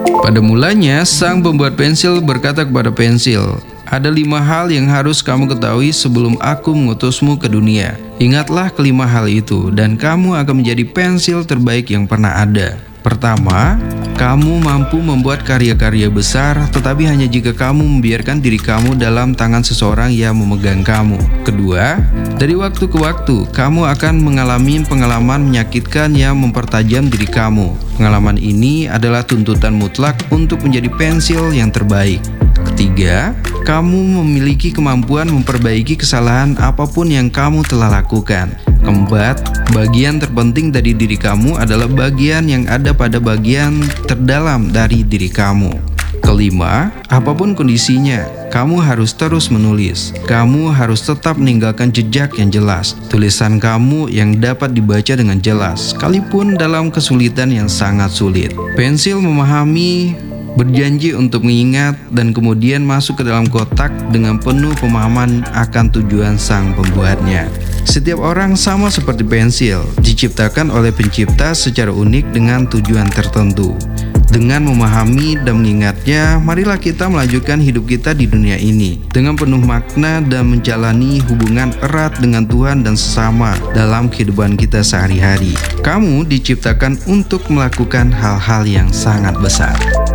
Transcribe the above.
Pada mulanya, sang pembuat pensil berkata kepada pensil, "Ada 5 hal yang harus kamu ketahui sebelum aku mengutusmu ke dunia. Ingatlah kelima hal itu, dan kamu akan menjadi pensil terbaik yang pernah ada. Pertama, kamu mampu membuat karya-karya besar, tetapi hanya jika kamu membiarkan diri kamu dalam tangan seseorang yang memegang kamu. Kedua, dari waktu ke waktu, kamu akan mengalami pengalaman menyakitkan yang mempertajam diri kamu. Pengalaman ini adalah tuntutan mutlak untuk menjadi pensil yang terbaik. Ketiga, kamu memiliki kemampuan memperbaiki kesalahan apapun yang kamu telah lakukan. Keempat, bagian terpenting dari diri kamu adalah bagian yang ada pada bagian terdalam dari diri kamu. Kelima, apapun kondisinya, kamu harus terus menulis. Kamu harus tetap meninggalkan jejak yang jelas, tulisan kamu yang dapat dibaca dengan jelas, sekalipun dalam kesulitan yang sangat sulit. Pensil memahami, berjanji untuk mengingat, dan kemudian masuk ke dalam kotak dengan penuh pemahaman akan tujuan sang pembuatnya. Setiap orang sama seperti pensil, diciptakan oleh pencipta secara unik dengan tujuan tertentu. Dengan memahami dan mengingatnya, marilah kita melanjutkan hidup kita di dunia ini dengan penuh makna dan menjalani hubungan erat dengan Tuhan dan sesama dalam kehidupan kita sehari-hari. Kamu diciptakan untuk melakukan hal-hal yang sangat besar.